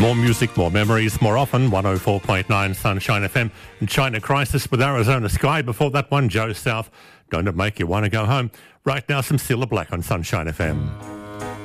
More music, more memories, more often. 104.9 Sunshine FM and China Crisis with Arizona Sky. Before that one, Joe South, Don't It Make You Want to Go Home. Right now, some Cilla Black on Sunshine FM.